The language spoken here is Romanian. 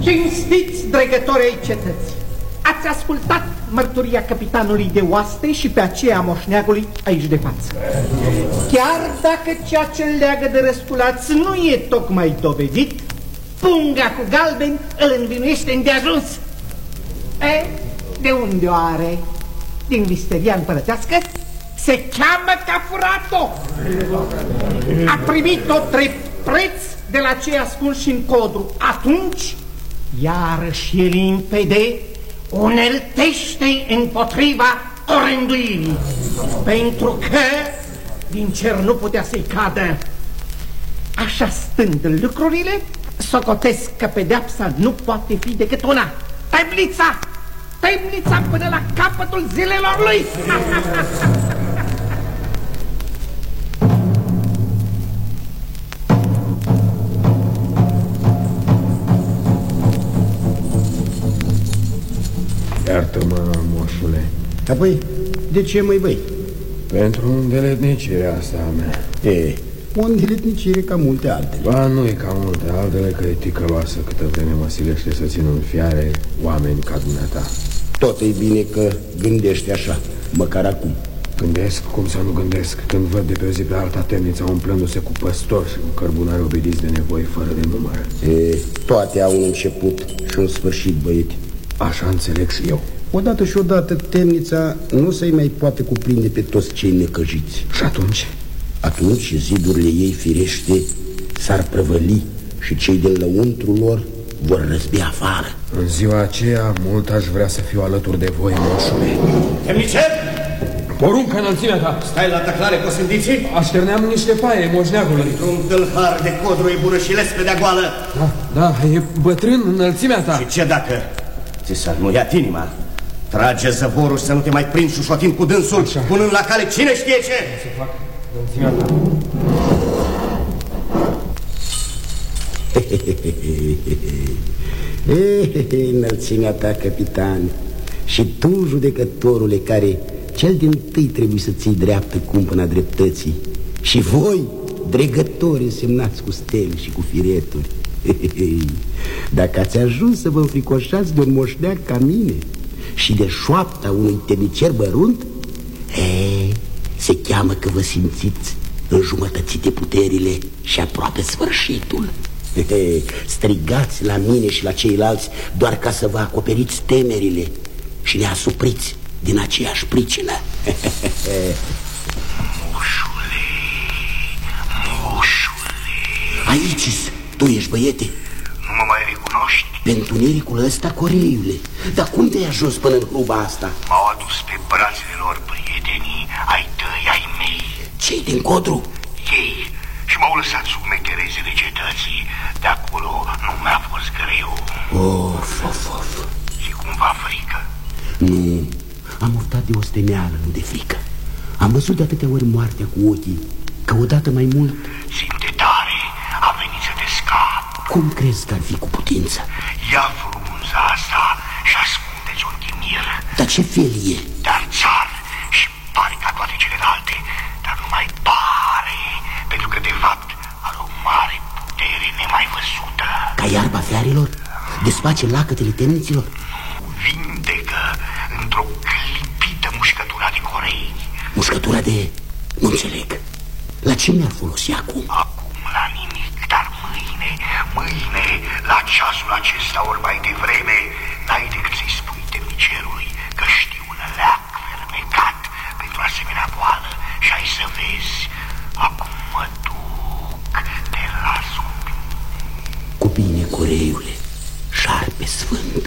Cinstiți dregători ai cetății, ați ascultat mărturia capitanului de oaste și pe aceea moșneagului aici de față. Chiar dacă ceea ce leagă de răsculați nu e tocmai dovedit, punga cu galben îl învinuiește îndeajuns. De unde o are? Din visteria împărătească? Se cheamă că a furat-o. A primit-o drept preț de la cei ascunși în codru. Atunci, iarăși e limpede, uneltește împotriva orânduirii, pentru că din cer nu putea să-i cadă. Așa stând lucrurile, socotesc că pedeapsa nu poate fi decât una: temnița! Temnița până la capătul zilelor lui! Iartă-mă, moșule. Apoi, de ce măi băi? Pentru îndeletnicirea asta a mea. O îndeletnicire ca multe altele. Ba, nu e ca multe altele, că e ticăloasă câtă vreme mă silește să țin în fiare oameni ca dumneata. Tot e bine că gândești așa, măcar acum. Gândesc? Cum să nu gândesc? Când văd de pe o zi pe alta temnița umplându-se cu păstori și cu cărbunare obediți de nevoi fără de număr. Toate au un început și un sfârșit, băieți. Așa înțeleg și eu. Odată și odată temnița nu se mai poate cuprinde pe toți cei necăjiți. Și atunci? Atunci zidurile ei, firește, s-ar prăvăli și cei de lăuntru lor vor răzbi afară. În ziua aceea mult aș vrea să fiu alături de voi, moșule. Temnice! Porunca înălțimea ta! Stai la tăclare, posândiții? Așterneam niște paie, moșneagului. Un tâlhar de codru e bună și lespedea goală. Da, e bătrân înălțimea ta. Și ce dacă ți s-a muiat inima? Trage zăvorul să nu te mai prinzi șușotind cu dânsul, așa, punând la cale cine știe ce. Ce să fac? Înălțimea ta. Înălțimea ta, capitan. Și tu, judecătorule, care cel din-tâi trebuie să ții dreaptă cumpăna dreptății. Și voi, dregători însemnați cu stele și cu fireturi. Dacă ați ajuns să vă înfricoșați de un moșneag ca mine și de șoapta unui temnicer bărunt, se cheamă că vă simțiți înjumătățite puterile și aproape sfârșitul. Strigați la mine și la ceilalți doar ca să vă acoperiți temerile și le asupriți din aceeași pricină. Moșule, moșule. Aici-s, tu ești, băiete. Nu mă mai recunoști? Pe întunericul ăsta, Coreiule. Dar cum te-ai ajuns până în hruba asta? M-au adus pe brațele lor prietenii, ai tăi, ai mei. Cei din codru? Ei. Și m-au lăsat sub mecherezele cetății. De acolo nu mi-a fost greu. Of. Și cumva frică? Nu, am oftat de osteneală, nu de frică. Am văzut de atâtea ori moartea cu ochii, că odată mai mult. Simte tare, a venit să te scap. Cum crezi că ar fi cu putință? Ia frunza asta și ascunde-ți un chimir. Dar ce fel e? Dar țar și pare ca toate celelalte. Dar nu mai pare, pentru că de fapt are o mare putere nemai văzută. Ca iarba fiarilor? Desface lacătele temniților? Vindecă într-o clipită mușcătura de corei. Mușcătura de... nu înțeleg. La ce mi-ar folosi acum? Acum la nimic, dar mâine, la ceasul acesta ori mai devreme, n-ai decât să-i spui temnicerului că știu un leac fermecat pentru asemenea boală și ai să vezi. Acum mă duc, te las cu bine. Cu bine, Coreiule, șarpe sfânt.